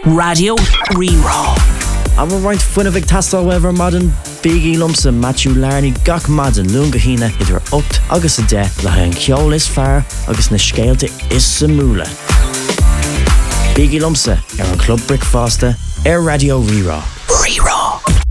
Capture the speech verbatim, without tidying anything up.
Radio Rerá. I'm right fuin bh tastal wever modern Biggie Lumsa Matthew Larney gach madan lunga hína idir ocht agus a de le an ceol is fear agus na scéalte is sa múla. Biggie Lumsa ar an Club Brick Fásta ar Radio Rerá. Rerá.